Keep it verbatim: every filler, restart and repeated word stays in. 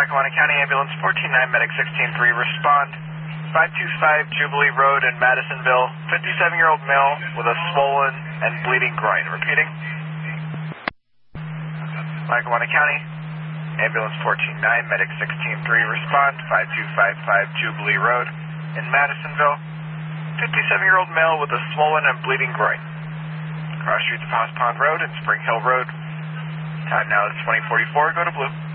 Lackawanna County Ambulance fourteen nine, Medic sixteen three, respond. five two five Jubilee Road in Madisonville, fifty-seven-year-old male with a swollen and bleeding groin. Repeating. Lackawanna County Ambulance fourteen nine, Medic sixteen three, respond. five two five five Jubilee Road in Madisonville, fifty-seven-year-old male with a swollen and bleeding groin. Cross streets of House Pond Road and Spring Hill Road. Time now is twenty forty-four. Go to blue.